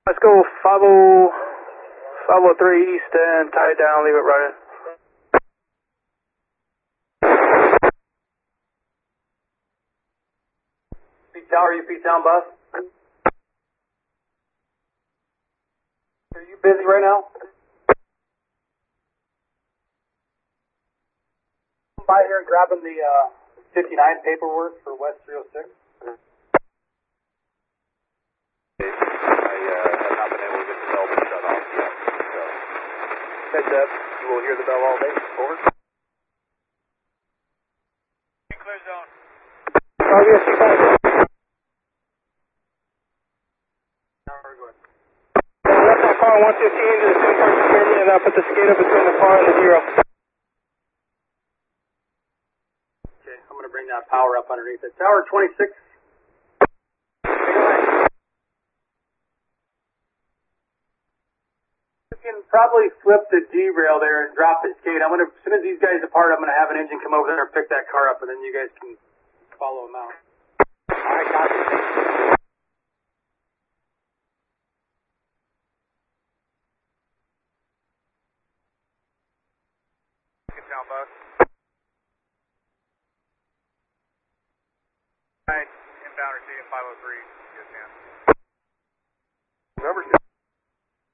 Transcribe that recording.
Let's go 503 east and tie it down, leave it running. Pete Tower, you Pete Town bus? Are you busy right now? Come by here and grabbing the 59 paperwork for West 306. Heads up, you will hear the bell all day. Over. Clear zone. Yes, you got it. Now we're good. Left my car 115 to the city car security, and I'll put the skater between the car and the zero. Okay, I'm going to bring that power up underneath it. Tower 26. You can probably flip the derail there and drop the skate. As soon as these guys depart, I'm going to have an engine come over there and pick that car up, and then you guys can follow them out. Alright, copy. Town bus. Alright, inbound receiving 503. Yes, man. Number 6.